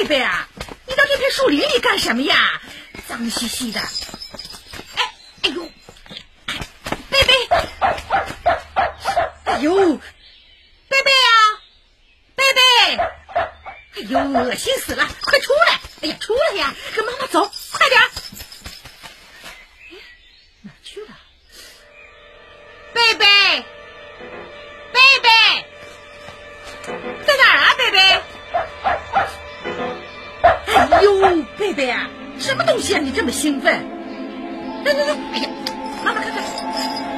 贝啊，你到这片树林里干什么呀？脏兮兮的。哎呦，贝贝，哎呦，贝贝啊，贝贝，哎呦，恶心死了，快出来！哎呀，出来呀，跟妈妈走，快点。哪去了？贝贝，贝贝，在哪儿啊，贝贝？哎呦，贝贝啊，什么东西啊？你这么兴奋？来来来，哎呀，